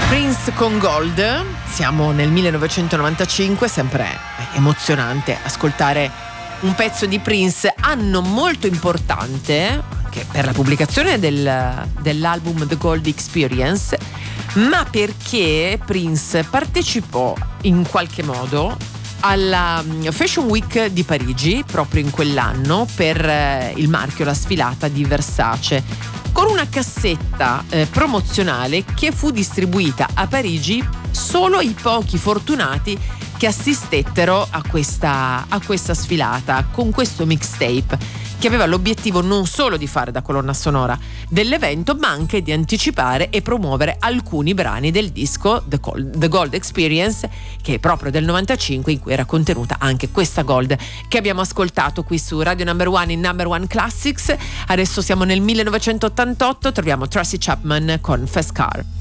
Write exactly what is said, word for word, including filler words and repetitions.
Prince con Gold, siamo nel millenovecentonovantacinque, sempre emozionante ascoltare un pezzo di Prince, anno molto importante che per la pubblicazione del, dell'album The Gold Experience, ma perché Prince partecipò in qualche modo alla Fashion Week di Parigi proprio in quell'anno per il marchio, la sfilata di Versace, con una cassetta eh, promozionale che fu distribuita a Parigi solo ai pochi fortunati che assistettero a questa, a questa sfilata, con questo mixtape che aveva l'obiettivo non solo di fare da colonna sonora dell'evento, ma anche di anticipare e promuovere alcuni brani del disco The Gold, The Gold Experience, che è proprio del novantacinque, in cui era contenuta anche questa Gold che abbiamo ascoltato qui su Radio Number One in Number One Classics. Adesso siamo nel millenovecentottantotto, troviamo Tracy Chapman con Fast Car.